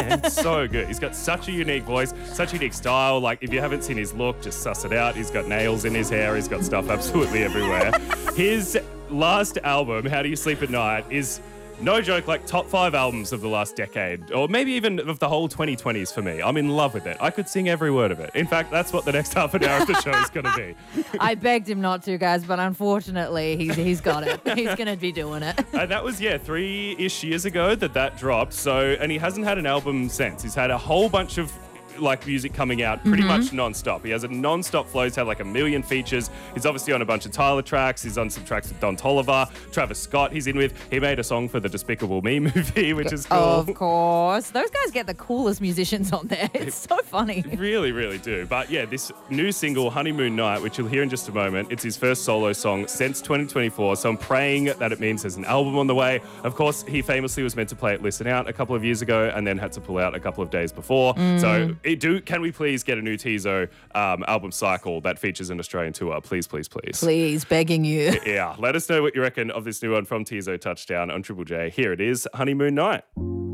man. So good. He's got such a unique voice, such a unique style. Like, if you haven't seen his look, just suss it out. He's got nails in his hair. He's got stuff absolutely everywhere. His last album, How Do You Sleep at Night, is... no joke, like top 5 albums of the last decade, or maybe even of the whole 2020s for me. I'm in love with it. I could sing every word of it. In fact, that's what the next half an hour of the show is going to be. I begged him not to, guys, but unfortunately, he's got it. He's going to be doing it. And that was, 3-ish years ago that dropped. So, and he hasn't had an album since. He's had a whole bunch of music coming out pretty much non-stop. He has a non-stop flow. He's had like 1 million features. He's obviously on a bunch of Tyler tracks. He's on some tracks with Don Toliver, Travis Scott he's in with. He made a song for the Despicable Me movie, which is cool. Of course. Those guys get the coolest musicians on there. It's so funny. Really, really do. But this new single, Honeymoon Night, which you'll hear in just a moment, it's his first solo song since 2024. So I'm praying that it means there's an album on the way. Of course, he famously was meant to play at Listen Out a couple of years ago and then had to pull out a couple of days before. So can we please get a new Tizo album cycle that features an Australian tour? Please, please, please. Please, begging you. Yeah. Let us know what you reckon of this new one from Tizo Touchdown on Triple J. Here it is, Honeymoon Night.